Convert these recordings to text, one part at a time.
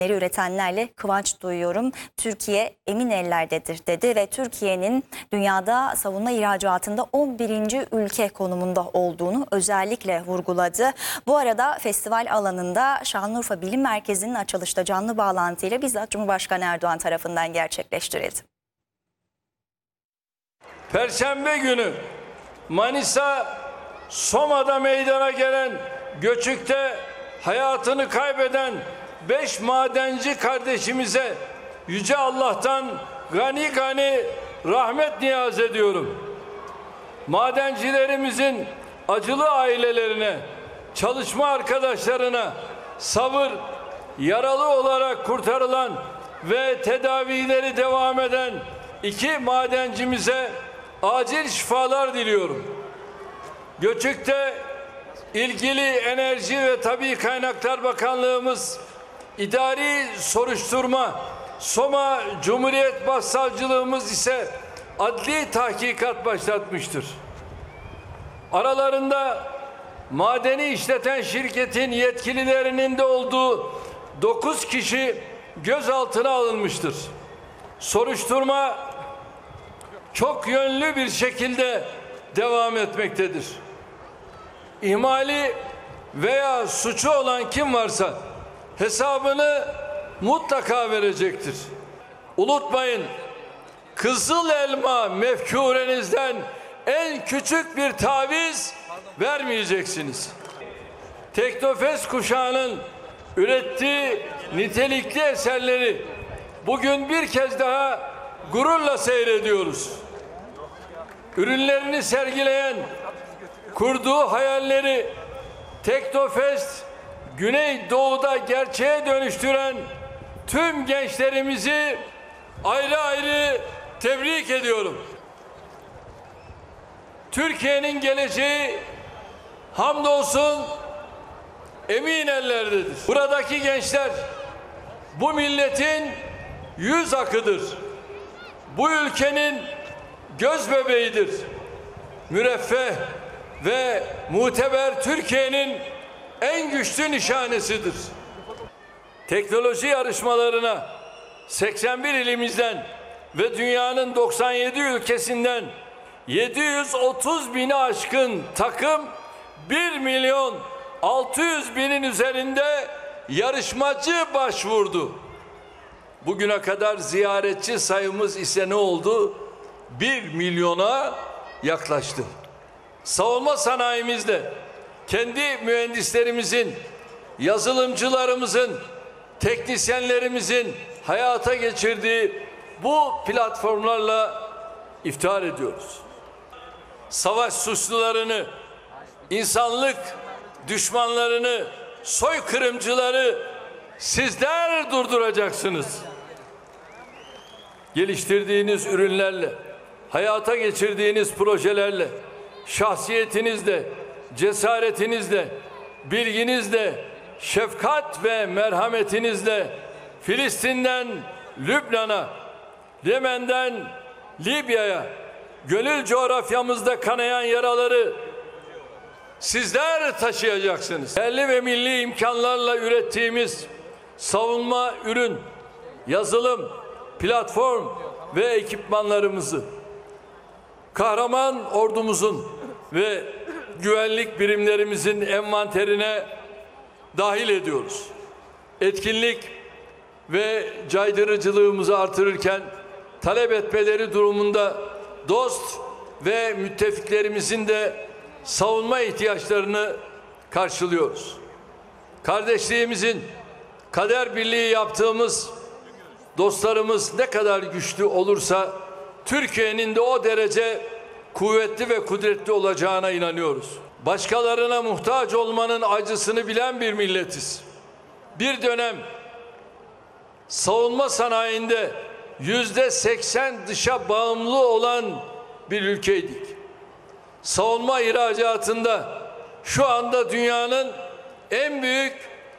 üretenlerle kıvanç duyuyorum. Türkiye emin ellerdedir dedi ve Türkiye'nin dünyada savunma ihracatında 11. ülke konumunda olduğunu özellikle vurguladı. Bu arada festival alanında Şanlıurfa Bilim Merkezi'nin açılışta canlı bağlantıyla bizzat Cumhurbaşkanı Erdoğan tarafından gerçekleştirildi. Perşembe günü Manisa Soma'da meydana gelen göçükte hayatını kaybeden 5 madenci kardeşimize Yüce Allah'tan gani gani rahmet niyaz ediyorum. Madencilerimizin acılı ailelerine, çalışma arkadaşlarına sabır, yaralı olarak kurtarılan ve tedavileri devam eden 2 madencimize acil şifalar diliyorum. Göçük'te ilgili Enerji ve Tabii Kaynaklar Bakanlığımız idari soruşturma, Soma Cumhuriyet Başsavcılığımız ise adli tahkikat başlatmıştır. Aralarında madeni işleten şirketin yetkililerinin de olduğu 9 kişi gözaltına alınmıştır. Soruşturma çok yönlü bir şekilde devam etmektedir. İhmali veya suçu olan kim varsa hesabını mutlaka verecektir. Unutmayın, kızıl elma mefkurenizden en küçük bir taviz vermeyeceksiniz. Teknofest kuşağının ürettiği nitelikli eserleri bugün bir kez daha gururla seyrediyoruz. Ürünlerini sergileyen, kurduğu hayalleri Teknofest Güneydoğu'da gerçeğe dönüştüren tüm gençlerimizi ayrı ayrı tebrik ediyorum. Türkiye'nin geleceği hamdolsun emin ellerdedir. Buradaki gençler bu milletin yüz akıdır. Bu ülkenin göz bebeğidir. Müreffeh ve muteber Türkiye'nin en güçlü nişanesidir. Teknoloji yarışmalarına 81 ilimizden ve dünyanın 97 ülkesinden 730 bini aşkın takım 1.600.000'in üzerinde yarışmacı başvurdu. Bugüne kadar ziyaretçi sayımız ise ne oldu? 1 milyona yaklaştı. Savunma sanayimizde kendi mühendislerimizin, yazılımcılarımızın, teknisyenlerimizin hayata geçirdiği bu platformlarla iftihar ediyoruz. Savaş suçlularını, insanlık düşmanlarını, soykırımcıları sizler durduracaksınız. Geliştirdiğiniz ürünlerle, hayata geçirdiğiniz projelerle, şahsiyetinizle, cesaretinizle, bilginizle, şefkat ve merhametinizle Filistin'den Lübnan'a, Yemen'den Libya'ya, gönül coğrafyamızda kanayan yaraları sizler taşıyacaksınız. Yerli ve milli imkanlarla ürettiğimiz savunma ürün, yazılım, platform ve ekipmanlarımızı kahraman ordumuzun ve güvenlik birimlerimizin envanterine dahil ediyoruz. Etkinlik ve caydırıcılığımızı artırırken talep etmeleri durumunda dost ve müttefiklerimizin de savunma ihtiyaçlarını karşılıyoruz. Kardeşliğimizin, kader birliği yaptığımız dostlarımız ne kadar güçlü olursa Türkiye'nin de o derece kuvvetli ve kudretli olacağına inanıyoruz. Başkalarına muhtaç olmanın acısını bilen bir milletiz. Bir dönem savunma sanayinde %80 dışa bağımlı olan bir ülkeydik. Savunma ihracatında şu anda dünyanın en büyük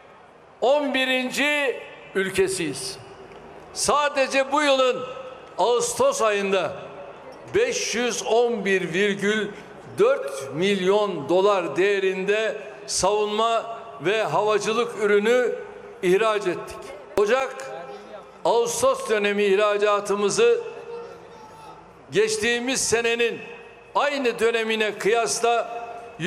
11. ülkesiyiz. Sadece bu yılın Ağustos ayında 511,4 milyon dolar değerinde savunma ve havacılık ürünü ihraç ettik. Ocak-Ağustos dönemi ihracatımızı geçtiğimiz senenin aynı dönemine kıyasla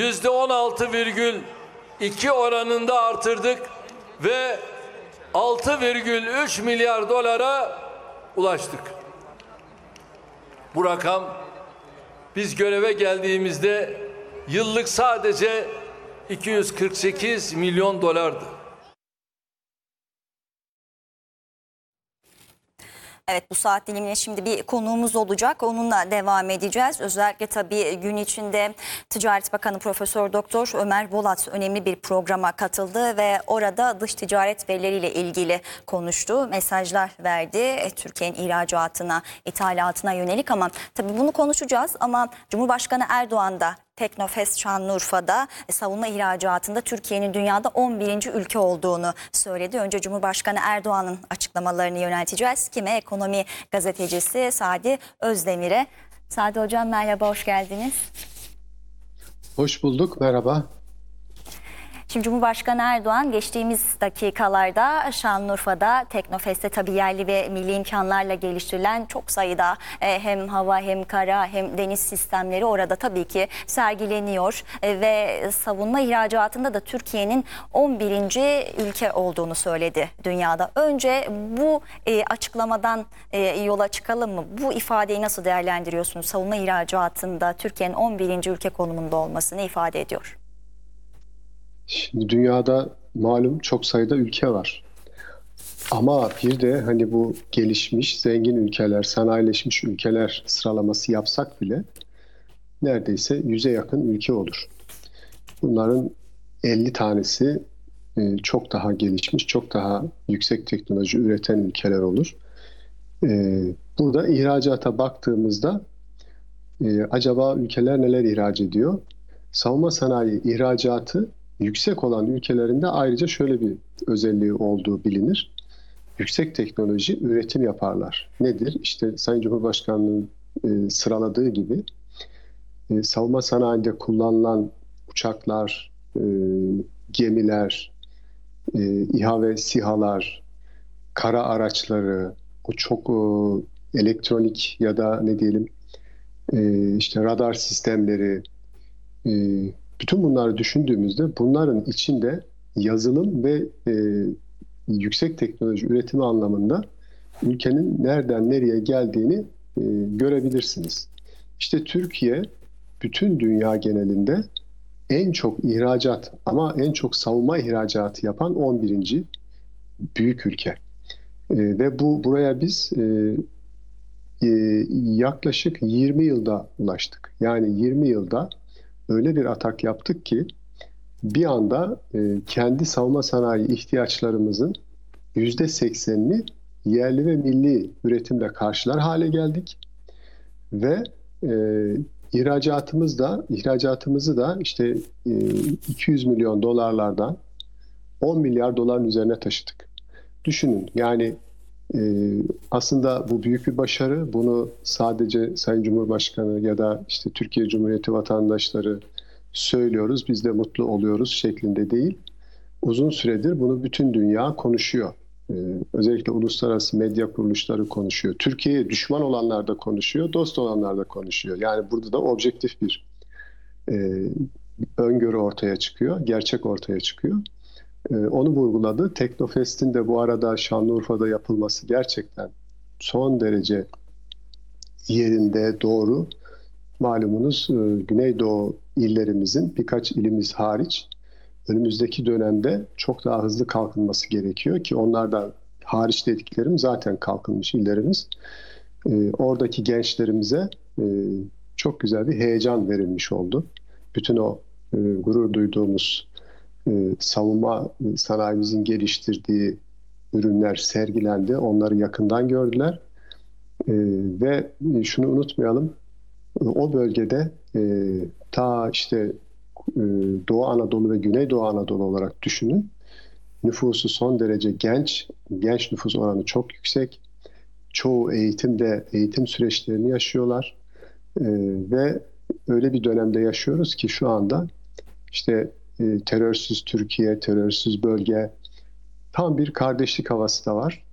%16,2 oranında artırdık ve 6,3 milyar dolara ulaştık. Bu rakam biz göreve geldiğimizde yıllık sadece 248 milyon dolardı. Evet, bu saat dilimine şimdi bir konuğumuz olacak. Onunla devam edeceğiz. Özellikle tabii gün içinde Ticaret Bakanı Profesör Doktor Ömer Bolat önemli bir programa katıldı ve orada dış ticaret verileriyle ilgili konuştu. Mesajlar verdi Türkiye'nin ihracatına, ithalatına yönelik, ama tabii bunu konuşacağız. Ama Cumhurbaşkanı Erdoğan da Teknofest Şanlıurfa'da savunma ihracatında Türkiye'nin dünyada 11. ülke olduğunu söyledi. Önce Cumhurbaşkanı Erdoğan'ın açıklamalarını yönelteceğiz. Kime? Ekonomi gazetecisi Sadi Özdemir'e. Sadi Hocam merhaba, hoş geldiniz. Hoş bulduk, merhaba. Şimdi Cumhurbaşkanı Erdoğan geçtiğimiz dakikalarda Şanlıurfa'da Teknofest'te tabii yerli ve milli imkanlarla geliştirilen çok sayıda hem hava hem kara hem deniz sistemleri orada tabii ki sergileniyor ve savunma ihracatında da Türkiye'nin 11. ülke olduğunu söyledi dünyada. Önce bu açıklamadan yola çıkalım mı? Bu ifadeyi nasıl değerlendiriyorsunuz? Savunma ihracatında Türkiye'nin 11. ülke konumunda olması ne ifade ediyor? Şimdi dünyada malum çok sayıda ülke var. Ama bir de hani bu gelişmiş, zengin ülkeler, sanayileşmiş ülkeler sıralaması yapsak bile neredeyse 100'e yakın ülke olur. Bunların 50 tanesi çok daha gelişmiş, çok daha yüksek teknoloji üreten ülkeler olur. Burada ihracata baktığımızda acaba ülkeler neler ihraç ediyor? Savunma sanayi ihracatı yüksek olan ülkelerinde ayrıca şöyle bir özelliği olduğu bilinir. Yüksek teknoloji üretim yaparlar. Nedir? İşte Sayın Cumhurbaşkanı'nın sıraladığı gibi savunma sanayinde kullanılan uçaklar, gemiler, İHA ve SİHA'lar, kara araçları, o çok elektronik ya da ne diyelim işte radar sistemleri, bütün bunları düşündüğümüzde bunların içinde yazılım ve yüksek teknoloji üretimi anlamında ülkenin nereden nereye geldiğini görebilirsiniz. İşte Türkiye bütün dünya genelinde en çok ihracat ama en çok savunma ihracatı yapan 11. büyük ülke. Ve buraya biz yaklaşık 20 yılda ulaştık. Yani 20 yılda öyle bir atak yaptık ki bir anda kendi savunma sanayi ihtiyaçlarımızın %80'ini yerli ve milli üretimle karşılar hale geldik. Ve ihracatımızı da işte 200 milyon dolarlardan 10 milyar doların üzerine taşıdık. Düşünün yani aslında bu büyük bir başarı. Bunu sadece Sayın Cumhurbaşkanı ya da işte Türkiye Cumhuriyeti vatandaşları söylüyoruz, biz de mutlu oluyoruz şeklinde değil. Uzun süredir bunu bütün dünya konuşuyor. Özellikle uluslararası medya kuruluşları konuşuyor. Türkiye'ye düşman olanlar da konuşuyor, dost olanlar da konuşuyor. Yani burada da objektif bir öngörü ortaya çıkıyor, gerçek ortaya çıkıyor. Onu vurguladı. Teknofest'in de bu arada Şanlıurfa'da yapılması gerçekten son derece yerinde, doğru. Malumunuz Güneydoğu illerimizin birkaç ilimiz hariç önümüzdeki dönemde çok daha hızlı kalkınması gerekiyor ki onlar da hariç dediklerim zaten kalkınmış illerimiz. Oradaki gençlerimize çok güzel bir heyecan verilmiş oldu. Bütün o gurur duyduğumuz savunma sanayimizin geliştirdiği ürünler sergilendi. Onları yakından gördüler. Ve şunu unutmayalım. O bölgede ta işte Doğu Anadolu ve Güneydoğu Anadolu olarak düşünün. Nüfusu son derece genç. Genç nüfus oranı çok yüksek. Çoğu eğitim süreçlerini yaşıyorlar. Ve öyle bir dönemde yaşıyoruz ki şu anda işte terörsüz Türkiye, terörsüz bölge, tam bir kardeşlik havası da var.